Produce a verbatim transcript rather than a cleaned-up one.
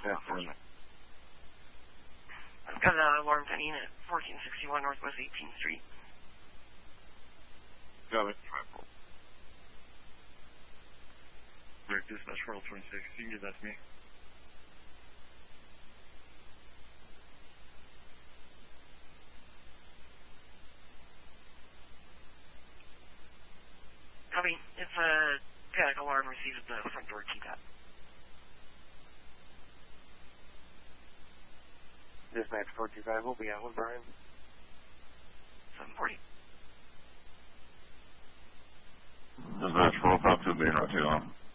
law enforcement. I've got an alarm pending at fourteen sixty-one Northwest eighteenth Street. Got it. Direct dispatch for all twenty-six. You can give that to me. Copy. It's a panic alarm received at the front door keypad. Dispatch four two five will be out with Brian. seven forty. Dispatch four five two, being right here on.